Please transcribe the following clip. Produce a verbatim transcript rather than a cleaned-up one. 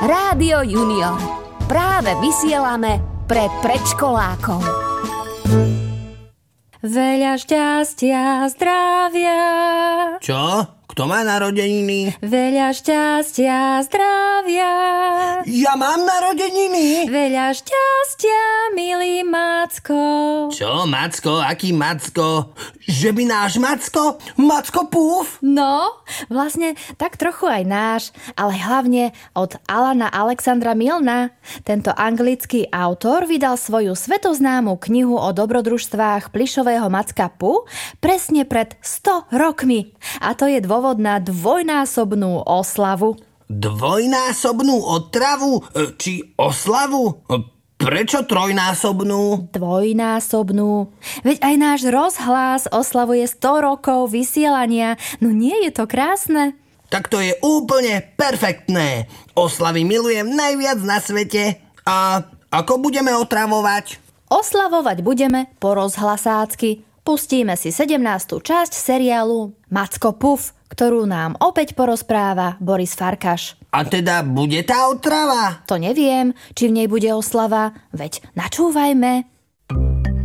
Rádio Junior. Práve vysielame pre predškolákov. Veľa šťastia, zdravia. Čo? Kto má narodeniny? Veľa šťastia, zdravia. Ja mám narodeniny? Veľa šťastia, milý Macko. Čo, Macko? Aký Macko? Že by náš Macko? Macko Puf? No, vlastne tak trochu aj náš, ale hlavne od Alana Alexandra Milna. Tento anglický autor vydal svoju svetoznámu knihu o dobrodružstvách plyšového Macka Pu presne pred sto rokmi. A to je dôvod na dvojnásobnú oslavu. Dvojnásobnú otravu? Či oslavu? Prečo trojnásobnú? Dvojnásobnú. Veď aj náš rozhlas oslavuje sto rokov vysielania. No nie je to krásne? Tak to je úplne perfektné. Oslavy milujem najviac na svete. A ako budeme otravovať? Oslavovať budeme po rozhlasácky. Pustíme si sedemnástu časť seriálu Macko Puf, ktorú nám opäť porozpráva Boris Farkaš. A teda bude tá otrava? To neviem, či v nej bude oslava, veď načúvajme.